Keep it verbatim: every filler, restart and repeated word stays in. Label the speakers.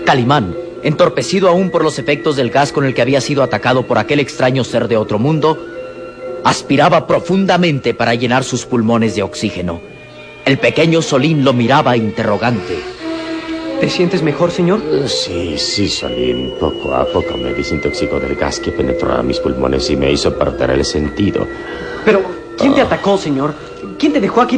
Speaker 1: Calimán, entorpecido aún por los efectos del gas con el que había sido atacado por aquel extraño ser de otro mundo, aspiraba profundamente para llenar sus pulmones de oxígeno. El pequeño Solín lo miraba interrogante.
Speaker 2: ¿Te sientes mejor, señor?
Speaker 3: Sí, sí, Solín. Poco a poco me desintoxicó del gas que penetró a mis pulmones y me hizo perder el sentido.
Speaker 2: Pero, ¿quién
Speaker 3: Oh.
Speaker 2: te atacó, señor? ¿Quién te dejó aquí